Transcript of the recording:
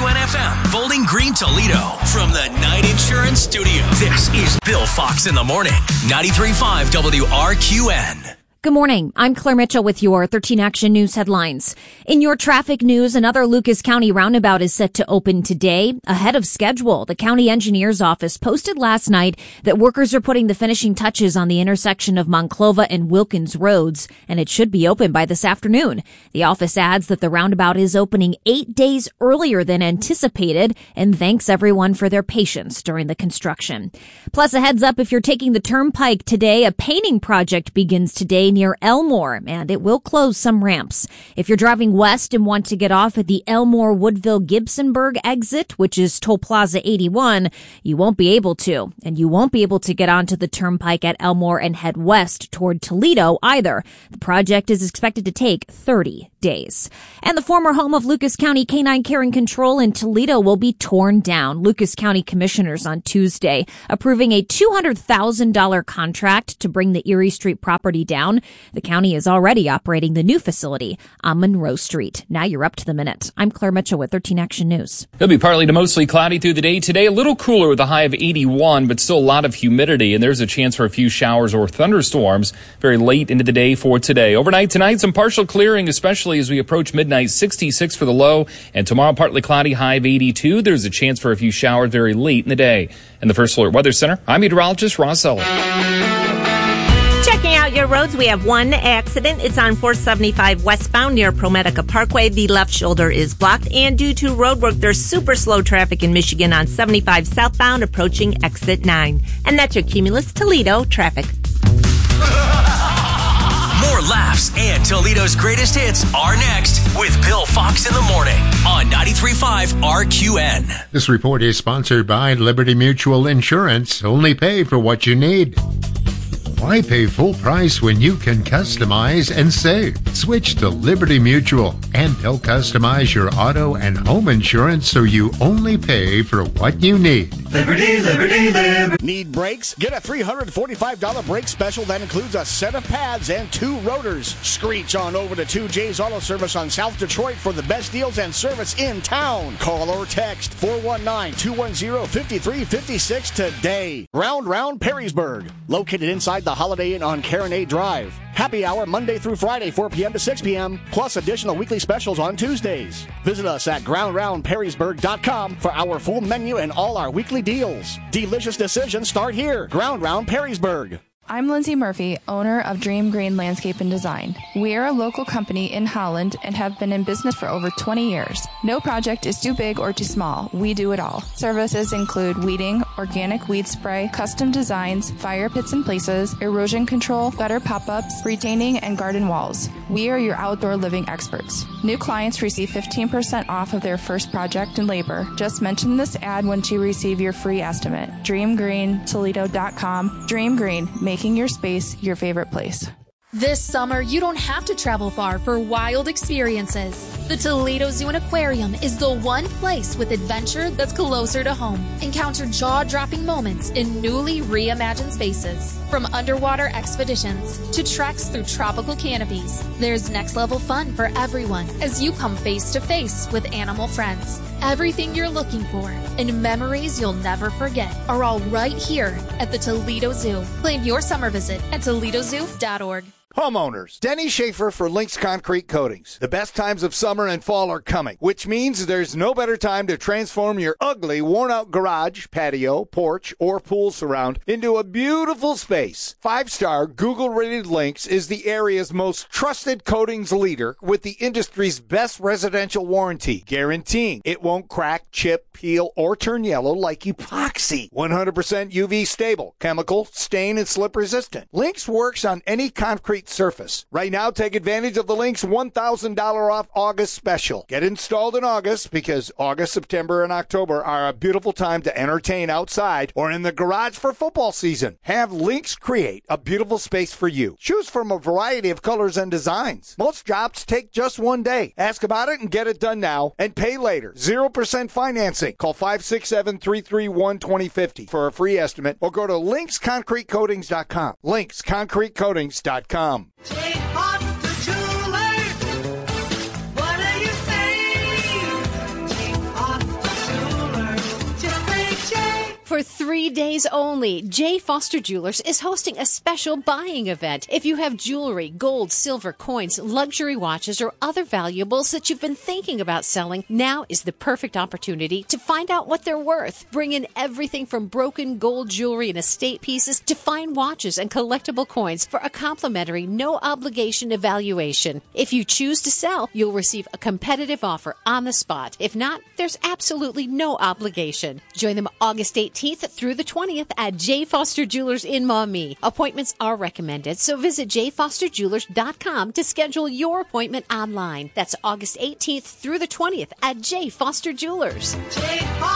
RQN-FM, Bowling Green, Toledo. From the Night Insurance Studio, this is Bill Fox in the Morning. 93.5 WRQN. Good morning. I'm Claire Mitchell with your 13 Action News headlines. In your traffic news, another Lucas County roundabout is set to open today, ahead of schedule. The county engineer's office posted last night that workers are putting the finishing touches on the intersection of Monclova and Wilkins roads, and it should be open by this afternoon. The office adds that the roundabout is opening 8 days earlier than anticipated and thanks everyone for their patience during the construction. Plus, a heads up, if you're taking the turnpike today, a painting project begins today near Elmore, and it will close some ramps. If you're driving west and want to get off at the Elmore Woodville Gibsonburg exit, which is Toll Plaza 81, you won't be able to. And you won't be able to get onto the turnpike at Elmore and head west toward Toledo either. The project is expected to take 30 days. And the former home of Lucas County Canine Care and Control in Toledo will be torn down. Lucas County commissioners on Tuesday approving a $200,000 contract to bring the Erie Street property down. The county is already operating the new facility on Monroe Street. Now you're up to the minute. I'm Claire Mitchell with 13 Action News. It'll be partly to mostly cloudy through the day today. A little cooler with a high of 81, but still a lot of humidity. And there's a chance for a few showers or thunderstorms very late into the day for today. Overnight tonight, some partial clearing, especially as we approach midnight, 66 for the low. And tomorrow, partly cloudy, high of 82. There's a chance for a few showers very late in the day. In the First Alert Weather Center, I'm meteorologist Ross Eller. Checking out your roads, we have one accident. It's on 475 westbound near ProMedica Parkway. The left shoulder is blocked, and due to road work, there's super slow traffic in Michigan on 75 southbound approaching exit 9. And that's your Cumulus Toledo traffic. More laughs and Toledo's greatest hits are next with Bill Fox in the Morning on 93.5 RQN. This report is sponsored by Liberty Mutual Insurance. Only pay for what you need. Why pay full price when you can customize and save? Switch to Liberty Mutual, and they'll customize your auto and home insurance so you only pay for what you need. Liberty, Liberty, Liberty. Need brakes? Get a $345 brake special that includes a set of pads and 2 rotors. Screech on over to 2J's Auto Service on South Detroit for the best deals and service in town. Call or text 419-210-5356 today. Round Perrysburg, located inside the Holiday Inn on Carronade Drive. Happy hour Monday through Friday, 4 p.m. to 6 p.m., plus additional weekly specials on Tuesdays. Visit us at GroundRoundPerrysburg.com for our full menu and all our weekly deals. Delicious decisions start here. Ground Round Perrysburg. I'm Lindsay Murphy, owner of Dream Green Landscape and Design. We are a local company in Holland and have been in business for over 20 years. No project is too big or too small. We do it all. Services include weeding, organic weed spray, custom designs, fire pits and places, erosion control, gutter pop-ups, retaining, and garden walls. We are your outdoor living experts. New clients receive 15% off of their first project and labor. Just mention this ad once you receive your free estimate. DreamGreenToledo.com. Dream Green, making your space your favorite place. This summer, you don't have to travel far for wild experiences. The Toledo Zoo and Aquarium is the one place with adventure that's closer to home. Encounter jaw-dropping moments in newly reimagined spaces. From underwater expeditions to treks through tropical canopies, there's next-level fun for everyone as you come face-to-face with animal friends. Everything you're looking for and memories you'll never forget are all right here at the Toledo Zoo. Plan your summer visit at ToledoZoo.org. Homeowners, Denny Schaefer for Lynx Concrete Coatings. The best times of summer and fall are coming, which means there's no better time to transform your ugly, worn-out garage, patio, porch, or pool surround into a beautiful space. 5-star Google-rated Lynx is the area's most trusted coatings leader with the industry's best residential warranty, guaranteeing it won't crack, chip, peel, or turn yellow like epoxy. 100% UV stable, chemical, stain, and slip resistant. Lynx works on any concrete surface. Right now, take advantage of the Lynx $1,000 off August special. Get installed in August because August, September, and October are a beautiful time to entertain outside or in the garage for football season. Have Lynx create a beautiful space for you. Choose from a variety of colors and designs. Most jobs take just one day. Ask about it and get it done now and pay later. 0% financing. Call 567-331-2050 for a free estimate or go to lynxconcretecoatings.com. lynxconcretecoatings.com. Take off the Julie. What are you saying? Take off 3 days only, J. Foster Jewelers is hosting a special buying event. If you have jewelry, gold, silver, coins, luxury watches, or other valuables that you've been thinking about selling, now is the perfect opportunity to find out what they're worth. Bring in everything from broken gold jewelry and estate pieces to fine watches and collectible coins for a complimentary, no-obligation evaluation. If you choose to sell, you'll receive a competitive offer on the spot. If not, there's absolutely no obligation. Join them August 18th through the 20th at J. Foster Jewelers in Maumee. Appointments are recommended, so visit jfosterjewelers.com to schedule your appointment online. That's August 18th through the 20th at J. Foster Jewelers.